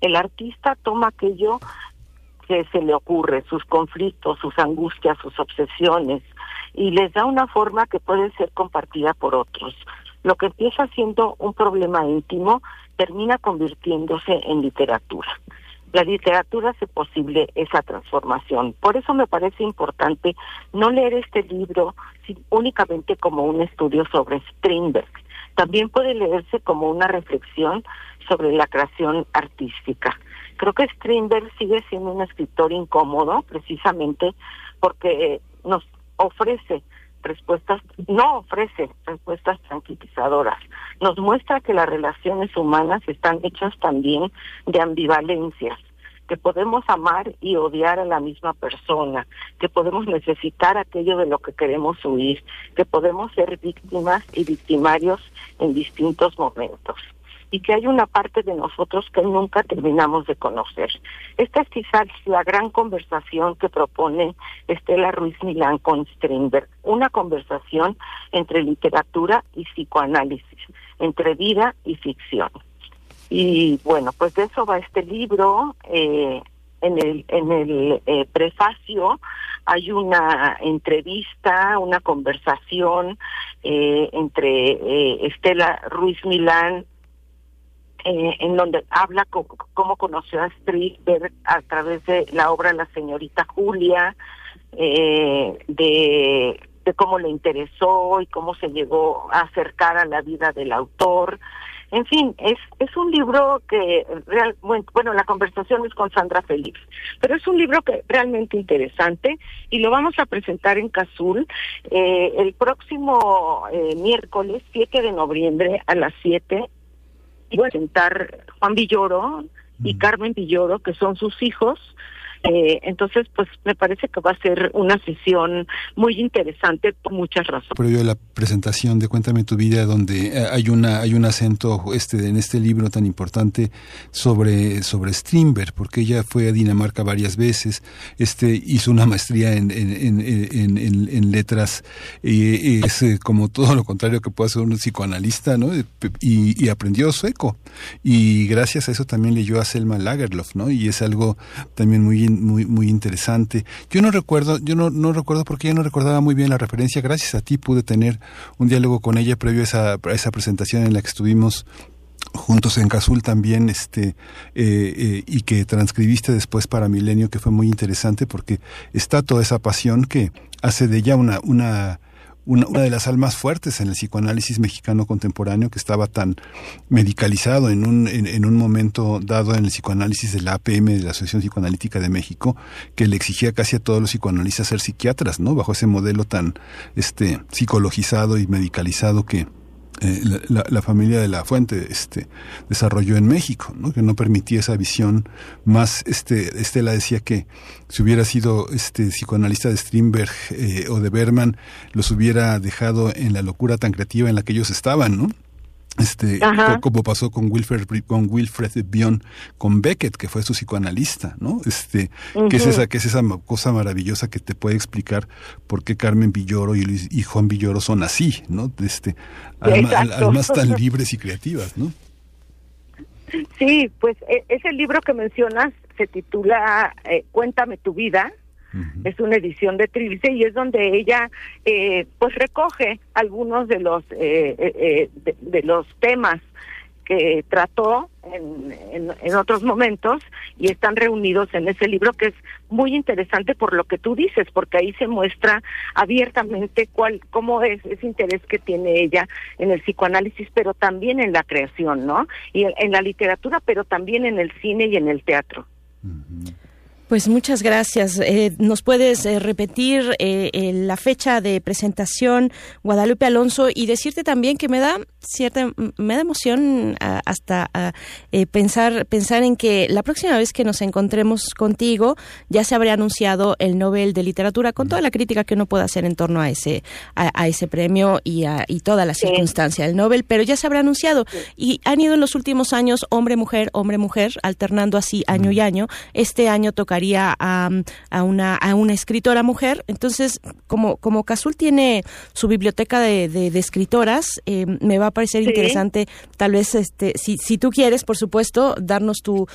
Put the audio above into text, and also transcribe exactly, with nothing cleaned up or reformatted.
El artista toma aquello que se le ocurre, sus conflictos, sus angustias, sus obsesiones, y les da una forma que puede ser compartida por otros. Lo que empieza siendo un problema íntimo termina convirtiéndose en literatura. La literatura hace posible esa transformación. Por eso me parece importante no leer este libro únicamente como un estudio sobre Strindberg. También puede leerse como una reflexión sobre la creación artística. Creo que Strindberg sigue siendo un escritor incómodo, precisamente porque nos ofrece respuestas, no ofrece respuestas tranquilizadoras. Nos muestra que las relaciones humanas están hechas también de ambivalencias, que podemos amar y odiar a la misma persona, que podemos necesitar aquello de lo que queremos huir, que podemos ser víctimas y victimarios en distintos momentos, y que hay una parte de nosotros que nunca terminamos de conocer. Esta es quizás la gran conversación que propone Estela Ruiz Milán con Strindberg, una conversación entre literatura y psicoanálisis, entre vida y ficción. Y bueno, pues de eso va este libro. Eh, en el, en el eh, prefacio hay una entrevista, una conversación eh, entre eh, Estela Ruiz Milán, Eh, en donde habla co- cómo conoció a Strindberg a través de la obra La señorita Julia, eh, de, de cómo le interesó y cómo se llegó a acercar a la vida del autor. En fin, es es un libro que, real, bueno, bueno, la conversación es con Sandra Félix, pero es un libro que realmente interesante y lo vamos a presentar en Cazul eh, el próximo eh, miércoles siete de noviembre a las siete. Voy a presentar Juan Villoro y Carmen Villoro, que son sus hijos. Eh, entonces, pues me parece que va a ser una sesión muy interesante por muchas razones. Previo a la presentación de Cuéntame tu vida, donde hay una hay un acento este en este libro tan importante sobre sobre Strindberg, porque ella fue a Dinamarca varias veces, este hizo una maestría en en en en, en, en letras, y es como todo lo contrario que puede hacer un psicoanalista, ¿no? Y, y aprendió sueco, y gracias a eso también leyó a Selma Lagerlöf, ¿no? Y es algo también muy muy muy interesante. Yo no recuerdo, yo no no recuerdo porque yo no recordaba muy bien la referencia. Gracias a ti pude tener un diálogo con ella previo a esa, a esa presentación en la que estuvimos juntos en Cazul también, este eh, eh, y que transcribiste después para Milenio, que fue muy interesante porque está toda esa pasión que hace de ella una una Una, una de las almas fuertes en el psicoanálisis mexicano contemporáneo, que estaba tan medicalizado en un en, en un momento dado en el psicoanálisis de la A P M, de la Asociación Psicoanalítica de México, que le exigía casi a todos los psicoanalistas ser psiquiatras, ¿no? Bajo ese modelo tan este psicologizado y medicalizado que Eh, la, la, la familia de la Fuente este desarrolló en México, ¿no? Que no permitía esa visión más. este Estela decía que si hubiera sido este psicoanalista de Strindberg eh, o de Bergman, los hubiera dejado en la locura tan creativa en la que ellos estaban, ¿no? Este, Ajá. como pasó con Wilfred, con Wilfred Bion, con Beckett, que fue su psicoanalista, ¿no? Este, uh-huh. que es esa, que es esa cosa maravillosa que te puede explicar por qué Carmen Villoro y, Luis, y Juan Villoro son así, ¿no? Este, alma, al, almas tan libres y creativas, ¿no? Sí, pues ese libro que mencionas se titula eh, Cuéntame tu vida. Uh-huh. Es una edición de Trilce y es donde ella eh, pues recoge algunos de los eh, eh, de, de los temas que trató en, en, en otros momentos y están reunidos en ese libro, que es muy interesante por lo que tú dices, porque ahí se muestra abiertamente cuál cómo es ese interés que tiene ella en el psicoanálisis, pero también en la creación, ¿no? Y en, en la literatura, pero también en el cine y en el teatro. Uh-huh. Pues muchas gracias. Eh, ¿Nos puedes eh, repetir eh, eh, la fecha de presentación, Guadalupe Alonso, y decirte también que me da cierta me da emoción a, hasta a, eh, pensar pensar en que la próxima vez que nos encontremos contigo ya se habrá anunciado el Nobel de Literatura, con toda la crítica que uno pueda hacer en torno a ese a, a ese premio y a y toda la circunstancia del Nobel, pero ya se habrá anunciado y han ido en los últimos años hombre mujer hombre mujer alternando así año y año. Este año tocaría a, a una a una escritora mujer. Entonces, como como Cazul tiene su biblioteca de, de, de escritoras, eh, me va a parecer sí. interesante, tal vez este si si tú quieres, por supuesto, darnos tu